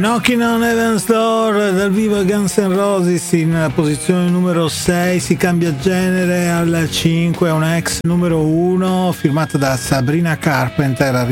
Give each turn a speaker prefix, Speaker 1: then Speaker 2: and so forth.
Speaker 1: Knocking on Heaven's Door dal vivo Guns N' Roses in posizione numero 6, si cambia genere al 5, è una ex numero 1 firmata da Sabrina Carpenter,